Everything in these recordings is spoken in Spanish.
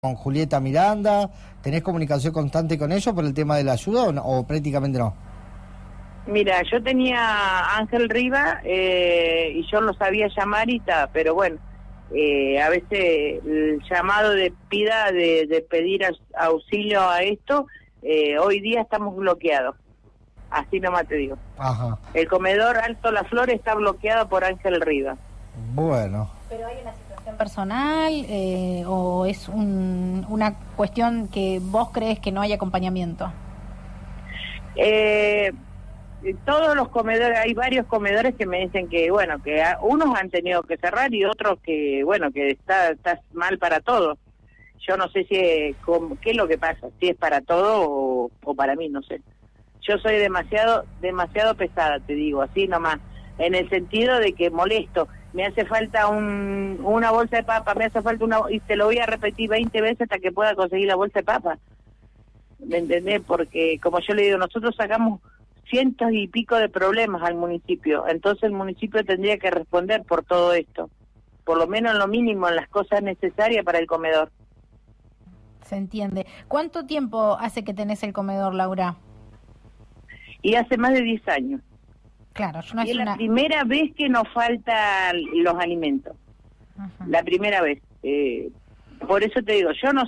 con Julieta Miranda? ¿Tenés comunicación constante con ellos por el tema de la ayuda o prácticamente no? Mira, yo tenía a Ángel Riva y yo lo sabía llamar y tal, pero bueno, a veces el llamado de pedir auxilio a esto, hoy día estamos bloqueados, así nomás te digo. Ajá. El comedor Alto La Flor está bloqueado por Ángel Riva. Bueno. ¿Pero hay una situación personal o es una cuestión que vos crees que no hay acompañamiento? Todos los comedores, hay varios comedores que me dicen que, bueno, que unos han tenido que cerrar y otros que, bueno, que está mal para todos. Yo no sé qué es lo que pasa, si es para todo o para mí, no sé. Yo soy demasiado pesada, te digo, así nomás, en el sentido de que molesto. Me hace falta una bolsa de papa, me hace falta y te lo voy a repetir 20 veces hasta que pueda conseguir la bolsa de papa. ¿Me entendés? Porque, como yo le digo, nosotros sacamos cientos y pico de problemas al municipio, entonces el municipio tendría que responder por todo esto, por lo menos en lo mínimo, en las cosas necesarias para el comedor. Se entiende. ¿Cuánto tiempo hace que tenés el comedor, Laura? Y hace más de 10 años. Claro, yo no y es la primera vez que nos faltan los alimentos. Uh-huh. La primera vez. Por eso te digo, yo no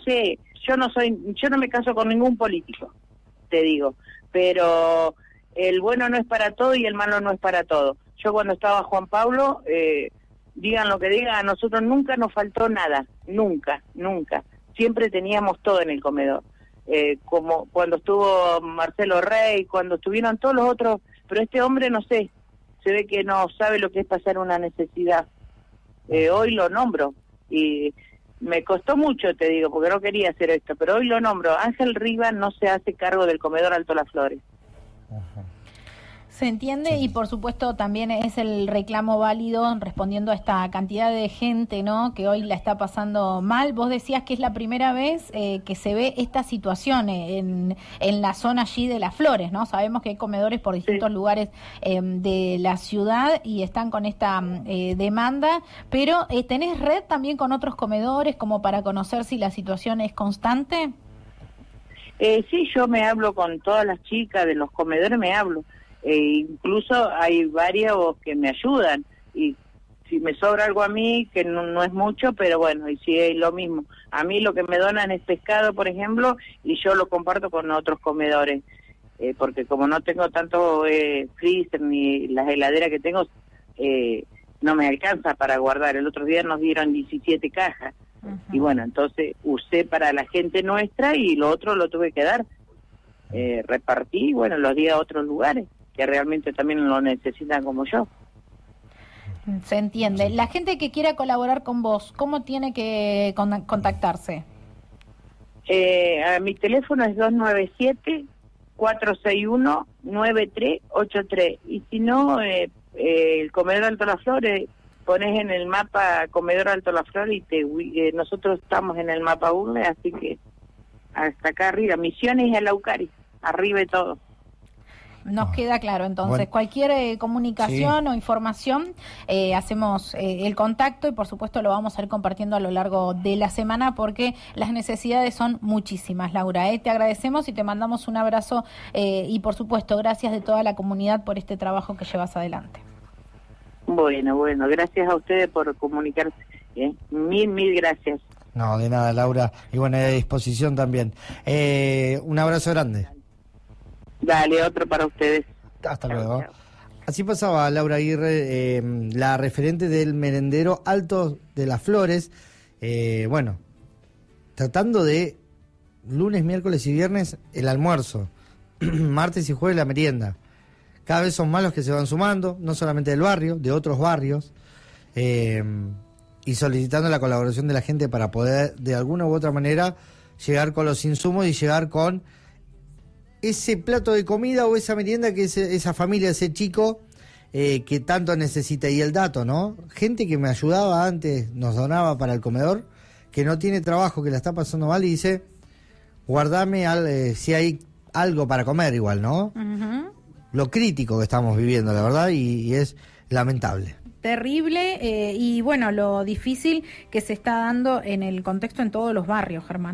me caso con ningún político, te digo, pero el bueno no es para todo y el malo no es para todo. Yo cuando estaba Juan Pablo, digan lo que digan, a nosotros nunca nos faltó nada, nunca. Siempre teníamos todo en el comedor. Como cuando estuvo Marcelo Rey, cuando estuvieron todos los otros, pero este hombre no sé, se ve que no sabe lo que es pasar una necesidad. Hoy lo nombro y me costó mucho, te digo, porque no quería hacer esto, pero hoy lo nombro. Ángel Riva no se hace cargo del comedor Alto Las Flores. Ajá. Se entiende, y por supuesto también es el reclamo válido respondiendo a esta cantidad de gente, ¿no?, que hoy la está pasando mal. Vos decías que es la primera vez que se ve esta situación en la zona allí de Las Flores, ¿no? Sabemos que hay comedores por distintos lugares de la ciudad y están con esta demanda, pero ¿tenés red también con otros comedores como para conocer si la situación es constante? Sí, yo me hablo con todas las chicas de los comedores, me hablo. Incluso hay varios que me ayudan y si me sobra algo a mí, que no es mucho, pero bueno, y si es lo mismo. A mí lo que me donan es pescado, por ejemplo, y yo lo comparto con otros comedores, porque como no tengo tanto freezer ni las heladeras que tengo, no me alcanza para guardar. El otro día nos dieron 17 cajas. Uh-huh. Y bueno, entonces usé para la gente nuestra y lo otro lo tuve que dar. Repartí, bueno, los di a otros lugares que realmente también lo necesitan como yo. Se entiende. La gente que quiera colaborar con vos, ¿cómo tiene que contactarse? A mi teléfono es 297-461-9383. Y si no, el Comedor Alto Las Flores, pones en el mapa Comedor Alto Las Flores y nosotros estamos en el mapa Google, así que hasta acá arriba, Misiones y Alaucari, arriba de todo. Nos queda claro, entonces, cualquier comunicación o información, hacemos el contacto y por supuesto lo vamos a ir compartiendo a lo largo de la semana porque las necesidades son muchísimas, Laura. Te agradecemos y te mandamos un abrazo y por supuesto gracias de toda la comunidad por este trabajo que llevas adelante. Bueno, gracias a ustedes por comunicarse. Mil gracias. No, de nada, Laura. Y bueno, a disposición también. Un abrazo grande. Dale, otro para ustedes. Hasta luego. Chao. Así pasaba Laura Aguirre, la referente del merendero Alto de Las Flores. Bueno, tratando de lunes, miércoles y viernes el almuerzo, martes y jueves la merienda. Cada vez son más los que se van sumando, no solamente del barrio, de otros barrios, y solicitando la colaboración de la gente para poder de alguna u otra manera llegar con los insumos y llegar con ese plato de comida o esa merienda que esa familia, ese chico que tanto necesita. Y el dato, ¿no? Gente que me ayudaba antes, nos donaba para el comedor, que no tiene trabajo, que la está pasando mal y dice, guardame si hay algo para comer igual, ¿no? Uh-huh. Lo crítico que estamos viviendo, la verdad, y es lamentable. terrible y bueno, lo difícil que se está dando en el contexto en todos los barrios, Germán.